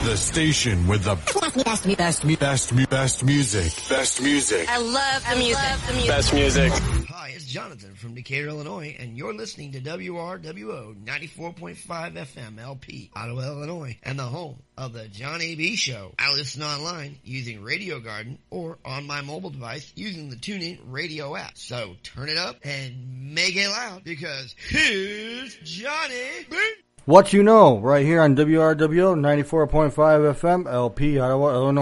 The station with the best music. Best music. I love the music. Best music. Hi, it's Jonathan from Decatur, Illinois, and you're listening to WRWO 94.5 FM LP, Ottawa, Illinois, and the home of the John A. B. Show. I listen online using Radio Garden or on my mobile device using the TuneIn Radio app. So turn it up and make it loud because here's Johnny B. What you know, right here on WRWO 94.5 FM LP, Ottawa, Illinois.